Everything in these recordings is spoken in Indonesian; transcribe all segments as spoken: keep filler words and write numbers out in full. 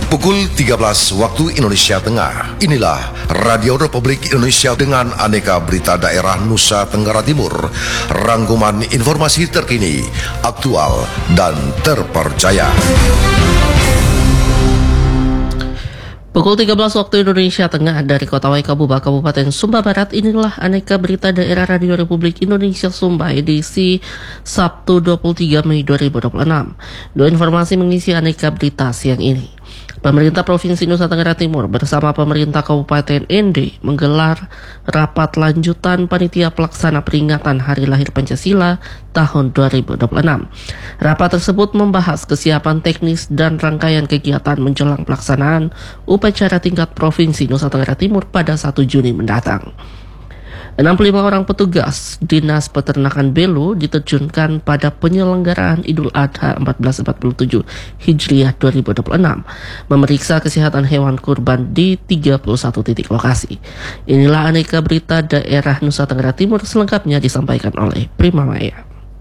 Pukul tiga belas waktu Indonesia Tengah. Inilah Radio Republik Indonesia dengan aneka berita daerah Nusa Tenggara Timur. Rangkuman informasi terkini, aktual, dan terpercaya. Pukul tiga belas waktu Indonesia Tengah dari Kota Waikabubak, Kabupaten Sumba Barat. Inilah aneka berita daerah Radio Republik Indonesia Sumba edisi Sabtu dua puluh tiga Mei dua ribu dua puluh enam. Dua informasi mengisi aneka berita siang ini. Pemerintah Provinsi Nusa Tenggara Timur bersama pemerintah Kabupaten N D menggelar rapat lanjutan panitia pelaksana peringatan Hari Lahir Pancasila tahun dua ribu dua puluh enam. Rapat tersebut membahas kesiapan teknis dan rangkaian kegiatan menjelang pelaksanaan upacara tingkat Provinsi Nusa Tenggara Timur pada satu Juni mendatang. enam puluh lima orang petugas Dinas Peternakan Belu diterjunkan pada penyelenggaraan Idul Adha seribu empat ratus empat puluh tujuh Hijriah dua ribu dua puluh enam, memeriksa kesehatan hewan kurban di tiga puluh satu titik lokasi. Inilah aneka berita daerah Nusa Tenggara Timur, selengkapnya disampaikan oleh Prima Maya.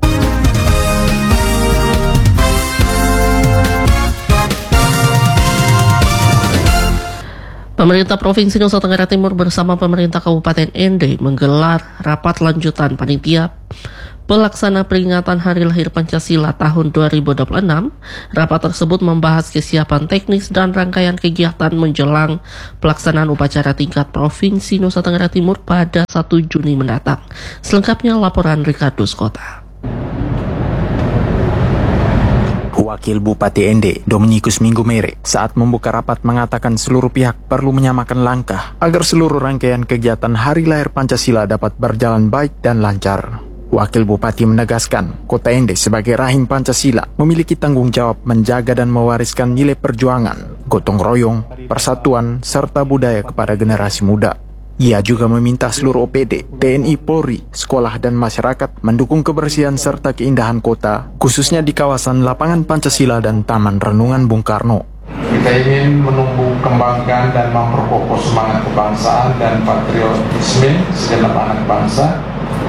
Pemerintah Provinsi Nusa Tenggara Timur bersama pemerintah Kabupaten N D menggelar rapat lanjutan panitia pelaksana peringatan Hari Lahir Pancasila tahun dua ribu dua puluh enam. Rapat tersebut membahas kesiapan teknis dan rangkaian kegiatan menjelang pelaksanaan upacara tingkat Provinsi Nusa Tenggara Timur pada satu Juni mendatang. Selengkapnya laporan Ricardo Skota. Wakil Bupati N D, Dominikus Minggumere, saat membuka rapat mengatakan seluruh pihak perlu menyamakan langkah agar seluruh rangkaian kegiatan Hari Lahir Pancasila dapat berjalan baik dan lancar. Wakil Bupati menegaskan, Kota N D sebagai rahim Pancasila memiliki tanggung jawab menjaga dan mewariskan nilai perjuangan, gotong royong, persatuan, serta budaya kepada generasi muda. Ia juga meminta seluruh O P D, T N I, Polri, sekolah dan masyarakat mendukung kebersihan serta keindahan kota, khususnya di kawasan Lapangan Pancasila dan Taman Renungan Bung Karno. Kita ingin menumbuh kembangkan dan memperkokoh semangat kebangsaan dan patriotisme segenap anak bangsa,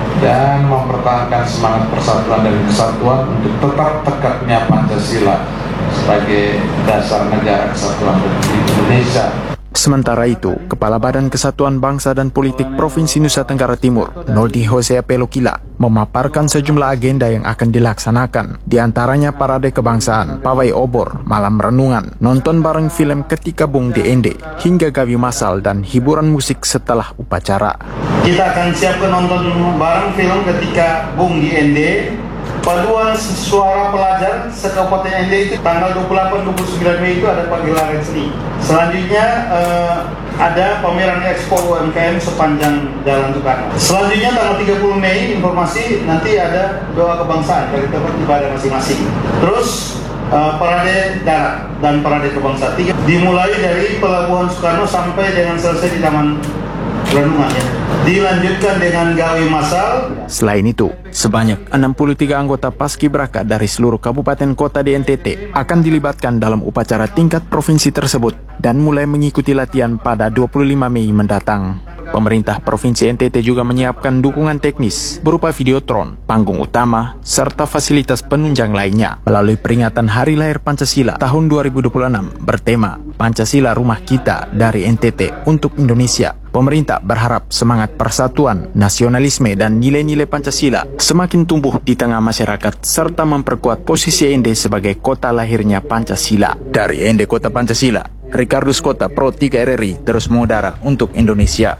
dan mempertahankan semangat persatuan dan kesatuan untuk tetap tegaknya Pancasila sebagai dasar negara kesatuan Republik Indonesia. Sementara itu, Kepala Badan Kesatuan Bangsa dan Politik Provinsi Nusa Tenggara Timur, Noldi Hosea Pelokila, memaparkan sejumlah agenda yang akan dilaksanakan, di antaranya parade kebangsaan, pawai obor, malam renungan, nonton bareng film Ketika Bung di N D, hingga gawi masal dan hiburan musik setelah upacara. Kita akan siapkan nonton bareng film Ketika Bung di N D, paduan suara pelajar se-Kabupaten N D itu tanggal dua puluh delapan sampai dua puluh sembilan Mei itu ada pagelaran seni. Selanjutnya uh, ada pameran Expo U M K M sepanjang Jalan Soekarno. Selanjutnya tanggal tiga puluh Mei informasi nanti ada doa kebangsaan dari tempat ibadah masing-masing. Terus uh, parade darat dan parade kebangsaan tiga dimulai dari Pelabuhan Soekarno sampai dengan selesai di Taman Renungan, ya. Dilanjutkan dengan gawe masal. Selain itu, sebanyak enam puluh tiga anggota Paskibraka dari seluruh kabupaten kota di N T T akan dilibatkan dalam upacara tingkat provinsi tersebut dan mulai mengikuti latihan pada dua puluh lima Mei mendatang. Pemerintah Provinsi N T T juga menyiapkan dukungan teknis berupa videotron, panggung utama, serta fasilitas penunjang lainnya melalui peringatan Hari Lahir Pancasila tahun dua ribu dua puluh enam bertema Pancasila Rumah Kita dari N T T untuk Indonesia. Pemerintah berharap semangat persatuan, nasionalisme, dan nilai-nilai Pancasila semakin tumbuh di tengah masyarakat serta memperkuat posisi N D sebagai kota lahirnya Pancasila. Dari N D Kota Pancasila, Ricardo Skota, Pro tiga R R I, terus mengudara untuk Indonesia.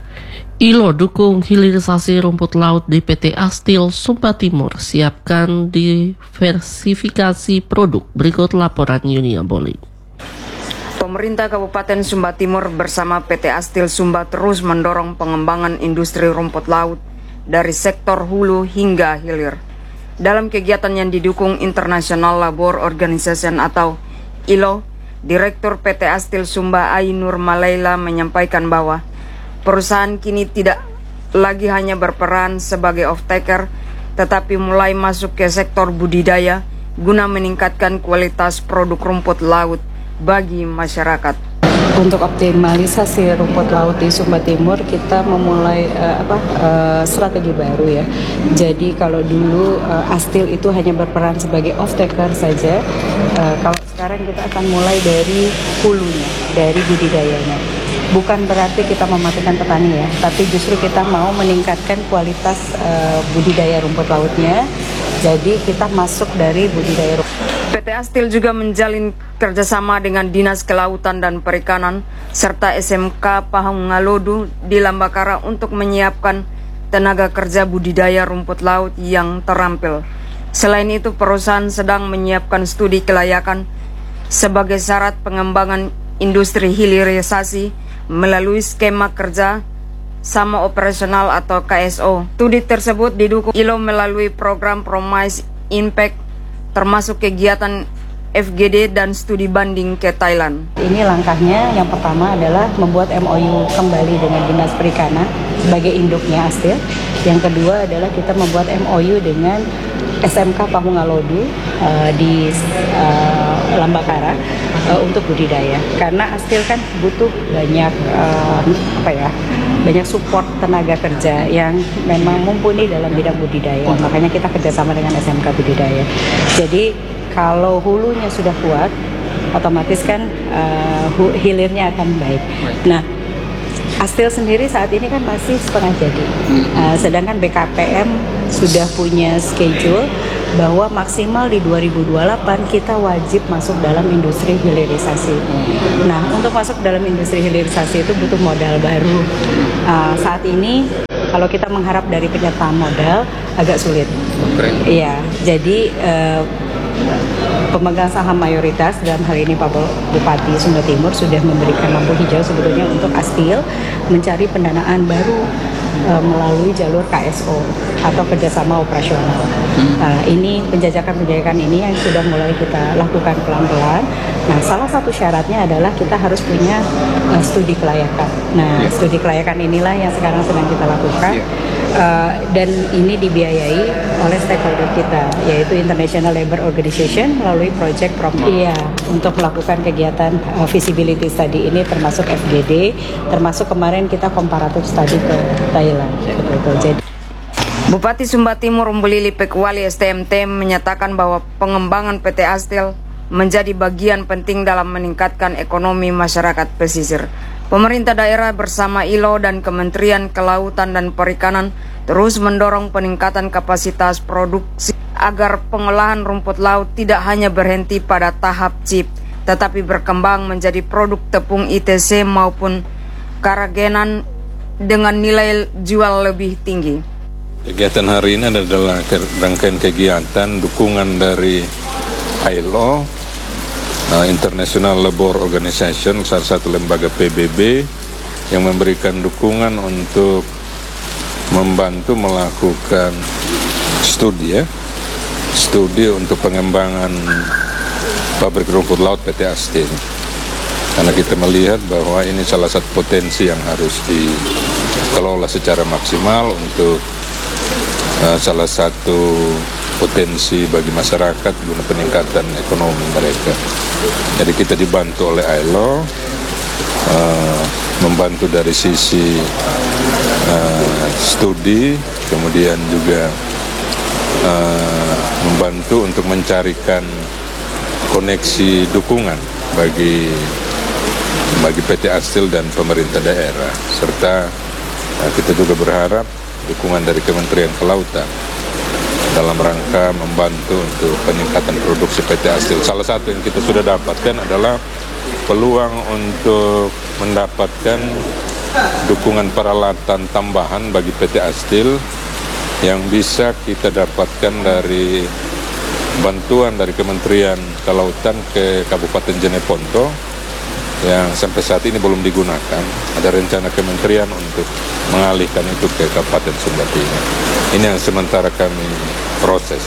I L O dukung hilirisasi rumput laut di P T Astil Sumba Timur, siapkan diversifikasi produk. Berikut laporan Yunia Boli. Pemerintah Kabupaten Sumba Timur bersama P T Astil Sumba terus mendorong pengembangan industri rumput laut dari sektor hulu hingga hilir. Dalam kegiatan yang didukung International Labour Organization atau I L O, Direktur P T Astil Sumba Ainur Malaila menyampaikan bahwa perusahaan kini tidak lagi hanya berperan sebagai off-taker, tetapi mulai masuk ke sektor budidaya guna meningkatkan kualitas produk rumput laut bagi masyarakat. Untuk optimalisasi rumput laut di Sumba Timur, kita memulai uh, apa uh, strategi baru ya. Jadi kalau dulu uh, Astil itu hanya berperan sebagai off-taker saja, uh, kalau sekarang kita akan mulai dari hulunya, dari budidayanya. Bukan berarti kita mematikan petani ya, tapi justru kita mau meningkatkan kualitas uh, budidaya rumput lautnya. Jadi kita masuk dari budidaya rumput. P T Astil juga menjalin kerjasama dengan Dinas Kelautan dan Perikanan serta S M K Pahungalodu di Lambakara untuk menyiapkan tenaga kerja budidaya rumput laut yang terampil. Selain itu, perusahaan sedang menyiapkan studi kelayakan sebagai syarat pengembangan industri hilirisasi melalui skema kerja sama operasional atau K S O. Studi tersebut didukung I L O melalui program Promise Impact, termasuk kegiatan F G D dan studi banding ke Thailand. Ini langkahnya, yang pertama adalah membuat M O U kembali dengan Dinas Perikanan sebagai induknya Astil. Yang kedua adalah kita membuat M O U dengan S M K Pahungalodu uh, di uh, Lambakara uh, untuk budidaya. Karena Astil kan butuh banyak uh, apa ya, banyak support tenaga kerja yang memang mumpuni dalam bidang budidaya. Makanya kita kerjasama dengan S M K Budidaya. Jadi kalau hulunya sudah kuat, otomatis kan uh, hilirnya akan baik. Nah, Astil sendiri saat ini kan masih setengah jadi. Uh, sedangkan B K P M sudah punya schedule bahwa maksimal di dua ribu dua puluh delapan kita wajib masuk dalam industri hilirisasi. Nah, untuk masuk dalam industri hilirisasi itu butuh modal baru. Uh, saat ini kalau kita mengharap dari penyertaan modal agak sulit. Iya, jadi uh, pemegang saham mayoritas dalam hal ini Pak Bupati Sumba Timur sudah memberikan lampu hijau sebetulnya untuk Astil mencari pendanaan baru e, melalui jalur K S O atau kerjasama operasional. Nah, ini penjajakan-penjajakan ini yang sudah mulai kita lakukan pelan-pelan. Nah, salah satu syaratnya adalah kita harus punya uh, studi kelayakan. Nah, yeah. studi kelayakan inilah yang sekarang sedang kita lakukan. Yeah. Uh, dan ini dibiayai oleh stakeholder kita, yaitu International Labour Organization melalui Project Prom. Iya, untuk melakukan kegiatan uh, feasibility study ini termasuk F G D, termasuk kemarin kita comparative study ke Thailand. Betul. Jadi Bupati Sumba Timur Umbulili Pekwali S T M T menyatakan bahwa pengembangan P T Astil menjadi bagian penting dalam meningkatkan ekonomi masyarakat pesisir. Pemerintah daerah bersama I L O dan Kementerian Kelautan dan Perikanan terus mendorong peningkatan kapasitas produksi agar pengolahan rumput laut tidak hanya berhenti pada tahap chip, tetapi berkembang menjadi produk tepung I T C maupun keragenan dengan nilai jual lebih tinggi. Kegiatan hari ini adalah rangkaian kegiatan dukungan dari I L O, uh, International Labour Organization, salah satu lembaga P B B yang memberikan dukungan untuk membantu melakukan studi ya, studi untuk pengembangan pabrik rumput laut P T Astil. Karena kita melihat bahwa ini salah satu potensi yang harus dikelola secara maksimal untuk uh, salah satu potensi bagi masyarakat guna peningkatan ekonomi mereka. Jadi kita dibantu oleh I L O, uh, membantu dari sisi uh, studi, kemudian juga uh, membantu untuk mencarikan koneksi dukungan bagi bagi P T Astil dan pemerintah daerah, serta uh, kita juga berharap dukungan dari Kementerian Kelautan dalam rangka membantu untuk peningkatan produksi P T Astil. Salah satu yang kita sudah dapatkan adalah peluang untuk mendapatkan dukungan peralatan tambahan bagi P T Astil yang bisa kita dapatkan dari bantuan dari Kementerian Kelautan ke Kabupaten Jeneponto yang sampai saat ini belum digunakan. Ada rencana kementerian untuk mengalihkan itu ke Kabupaten Sumba Timur. Ini yang sementara kami proses.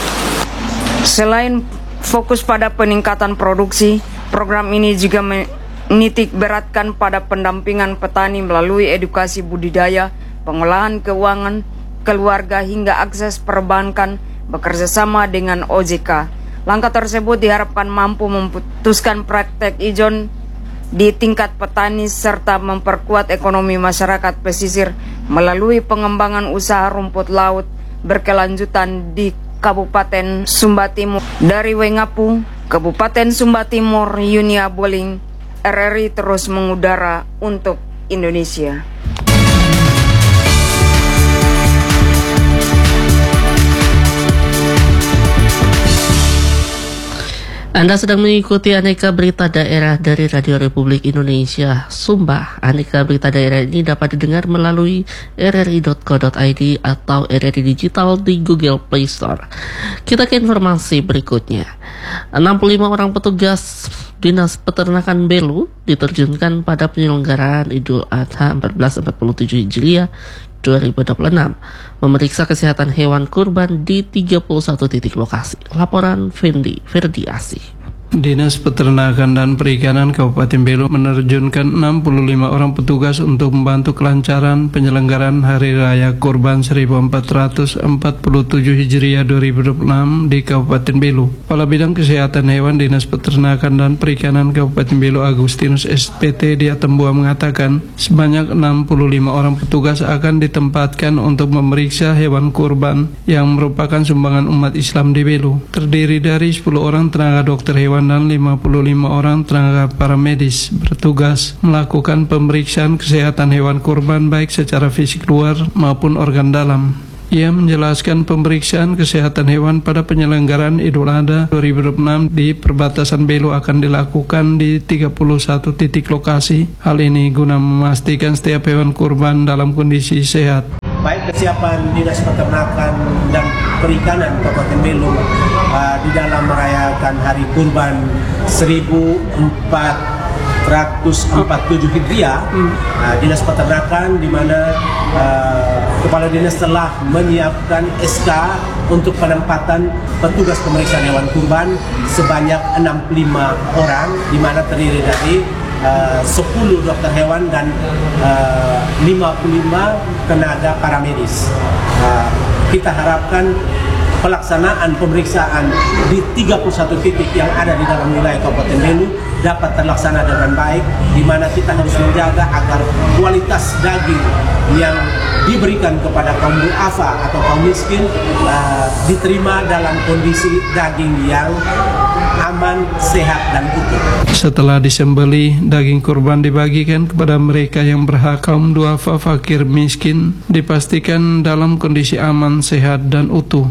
Selain fokus pada peningkatan produksi, program ini juga menitik beratkan pada pendampingan petani melalui edukasi budidaya, pengolahan keuangan, keluarga hingga akses perbankan bekerjasama dengan O J K. Langkah tersebut diharapkan mampu memutuskan praktek ijon di tingkat petani serta memperkuat ekonomi masyarakat pesisir melalui pengembangan usaha rumput laut berkelanjutan di Kabupaten Sumba Timur. Dari Wengapu, Kabupaten Sumba Timur, Yunia Boling, R R I terus mengudara untuk Indonesia. Anda sedang mengikuti Aneka Berita Daerah dari Radio Republik Indonesia Sumba. Aneka Berita Daerah ini dapat didengar melalui r r i dot co dot i d atau R R I Digital di Google Play Store. Kita ke informasi berikutnya. enam puluh lima orang petugas Dinas Peternakan Belu diterjunkan pada penyelenggaraan Idul Adha seribu empat ratus empat puluh tujuh Hijriah dua ribu dua puluh enam, memeriksa kesehatan hewan kurban di tiga puluh satu titik lokasi. Laporan Fendi Ferdi Asih. Dinas Peternakan dan Perikanan Kabupaten Belu menerjunkan enam puluh lima orang petugas untuk membantu kelancaran penyelenggaraan Hari Raya Kurban seribu empat ratus empat puluh tujuh Hijriah dua ribu dua puluh enam di Kabupaten Belu. Kepala Bidang Kesehatan Hewan Dinas Peternakan dan Perikanan Kabupaten Belu Agustinus S P T di Atambua mengatakan sebanyak enam puluh lima orang petugas akan ditempatkan untuk memeriksa hewan kurban yang merupakan sumbangan umat Islam di Belu. Terdiri dari sepuluh orang tenaga dokter hewan dan lima puluh lima orang tenaga paramedis bertugas melakukan pemeriksaan kesehatan hewan kurban baik secara fisik luar maupun organ dalam. Ia menjelaskan pemeriksaan kesehatan hewan pada penyelenggaraan Idul Adha dua ribu dua puluh enam di perbatasan Belu akan dilakukan di tiga puluh satu titik lokasi. Hal ini guna memastikan setiap hewan kurban dalam kondisi sehat. Baik kesiapan Dinas Peternakan dan Perikanan Kabupaten Belu uh, di dalam merayakan Hari Kurban seribu empat ratus empat puluh tujuh Hijriah, uh, Dinas Peternakan di mana uh, Kepala Dinas telah menyiapkan S K untuk penempatan petugas pemeriksaan hewan kurban sebanyak enam puluh lima orang, di mana terdiri dari Uh, sepuluh dokter hewan dan uh, lima puluh lima tenaga paramedis. Uh, kita harapkan pelaksanaan pemeriksaan di tiga puluh satu titik yang ada di dalam wilayah Kabupaten Belu dapat terlaksana dengan baik, di mana kita harus menjaga agar kualitas daging yang diberikan kepada kaum duafa atau kaum miskin uh, diterima dalam kondisi daging yang aman, sehat, dan utuh. Setelah disembelih, daging kurban dibagikan kepada mereka yang berhak. Kaum duafa, fakir, miskin dipastikan dalam kondisi aman, sehat, dan utuh.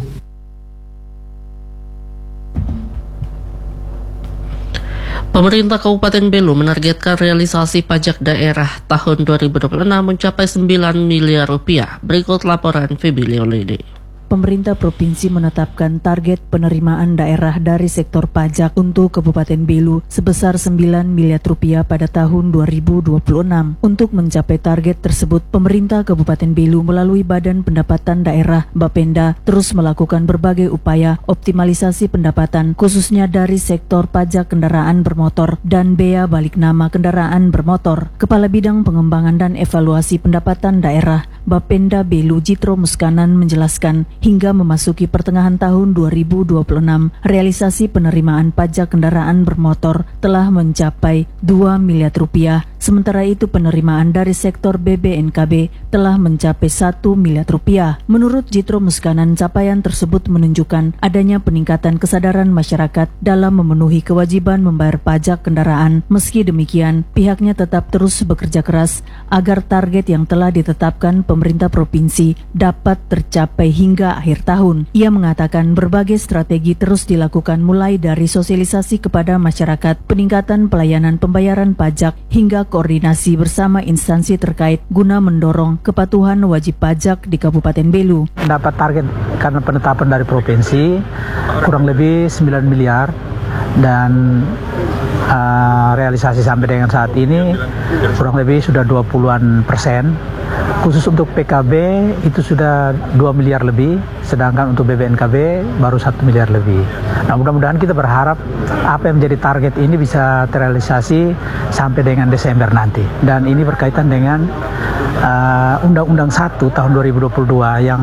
Pemerintah Kabupaten Belu menargetkan realisasi pajak daerah tahun dua ribu dua puluh enam mencapai sembilan miliar rupiah. Berikut laporan Feby Leolede. Pemerintah Provinsi menetapkan target penerimaan daerah dari sektor pajak untuk Kabupaten Belu sebesar sembilan miliar rupiah pada tahun dua ribu dua puluh enam. Untuk mencapai target tersebut, pemerintah Kabupaten Belu melalui Badan Pendapatan Daerah Bapenda terus melakukan berbagai upaya optimalisasi pendapatan khususnya dari sektor pajak kendaraan bermotor dan bea balik nama kendaraan bermotor. Kepala Bidang Pengembangan dan Evaluasi Pendapatan Daerah Bapenda Belu Jitro Muskanan menjelaskan hingga memasuki pertengahan tahun dua ribu dua puluh enam, realisasi penerimaan pajak kendaraan bermotor telah mencapai dua miliar rupiah. Sementara itu penerimaan dari sektor B B N K B telah mencapai satu miliar rupiah. Menurut Jitro Muskanan, capaian tersebut menunjukkan adanya peningkatan kesadaran masyarakat dalam memenuhi kewajiban membayar pajak kendaraan. Meski demikian, pihaknya tetap terus bekerja keras agar target yang telah ditetapkan pemerintah provinsi dapat tercapai hingga akhir tahun. Ia mengatakan berbagai strategi terus dilakukan mulai dari sosialisasi kepada masyarakat, peningkatan pelayanan pembayaran pajak, hingga koordinasi bersama instansi terkait guna mendorong kepatuhan wajib pajak di Kabupaten Belu. Dapat target karena penetapan dari provinsi kurang lebih sembilan miliar dan uh, realisasi sampai dengan saat ini kurang lebih sudah dua puluhan persen. Khusus untuk P K B itu sudah dua miliar lebih, sedangkan untuk B B N K B baru satu miliar lebih. Nah, mudah-mudahan kita berharap apa yang menjadi target ini bisa terrealisasi sampai dengan Desember nanti. Dan ini berkaitan dengan uh, Undang-Undang satu tahun dua ribu dua puluh dua yang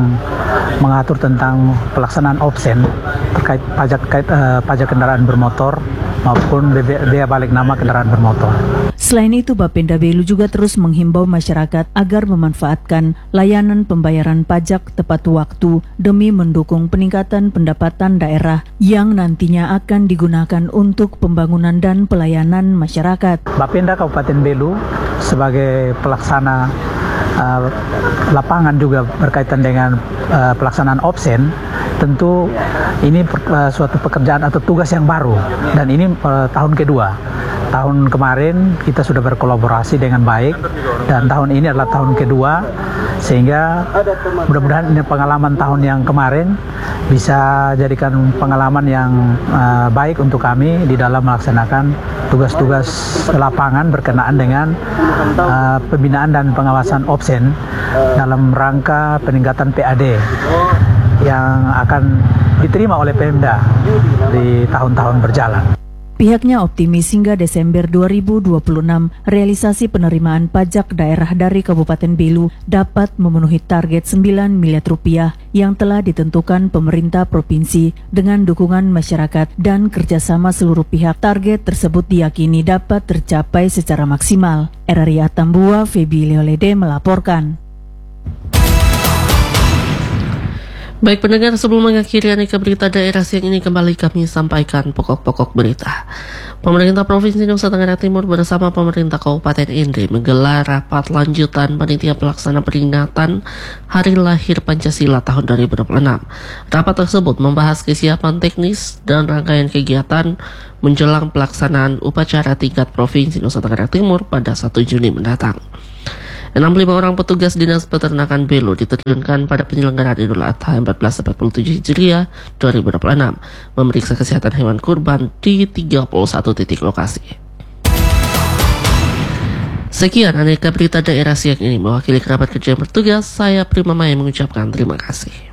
mengatur tentang pelaksanaan opsen terkait pajak terkait, uh, pajak kendaraan bermotor maupun bea balik nama kendaraan bermotor. Selain itu, Bapenda Belu juga terus menghimbau masyarakat agar memanfaatkan layanan pembayaran pajak tepat waktu demi mendukung peningkatan pendapatan daerah yang nantinya akan digunakan untuk pembangunan dan pelayanan masyarakat. Bapenda Kabupaten Belu sebagai pelaksana uh, lapangan juga berkaitan dengan uh, pelaksanaan obsen, tentu ini uh, suatu pekerjaan atau tugas yang baru, dan ini uh, tahun kedua. Tahun kemarin kita sudah berkolaborasi dengan baik, dan tahun ini adalah tahun kedua, sehingga mudah-mudahan ini pengalaman tahun yang kemarin bisa jadikan pengalaman yang uh, baik untuk kami di dalam melaksanakan tugas-tugas lapangan berkenaan dengan uh, pembinaan dan pengawasan obsen dalam rangka peningkatan P A D yang akan diterima oleh Pemda di tahun-tahun berjalan. Pihaknya optimis hingga Desember dua ribu dua puluh enam realisasi penerimaan pajak daerah dari Kabupaten Belu dapat memenuhi target sembilan miliar rupiah yang telah ditentukan pemerintah provinsi dengan dukungan masyarakat dan kerjasama seluruh pihak. Target tersebut diyakini dapat tercapai secara maksimal. R R I Atambua, Febi Leolede melaporkan. Baik pendengar, sebelum mengakhiri aneka berita daerah siang ini, kembali kami sampaikan pokok-pokok berita. Pemerintah Provinsi Nusa Tenggara Timur bersama pemerintah Kabupaten N D menggelar rapat lanjutan panitia pelaksana peringatan Hari Lahir Pancasila tahun dua ribu dua puluh enam. Rapat tersebut membahas kesiapan teknis dan rangkaian kegiatan menjelang pelaksanaan upacara tingkat Provinsi Nusa Tenggara Timur pada satu Juni mendatang. enam puluh lima orang petugas Dinas Peternakan Belu diterjunkan pada penyelenggaraan Idul Adha seribu empat ratus empat puluh tujuh Hijriah dua ribu dua puluh enam, memeriksa kesehatan hewan kurban di tiga puluh satu titik lokasi. Sekian aneka berita daerah siang ini, mewakili kerabat kerja yang bertugas, saya Prima Maya mengucapkan terima kasih.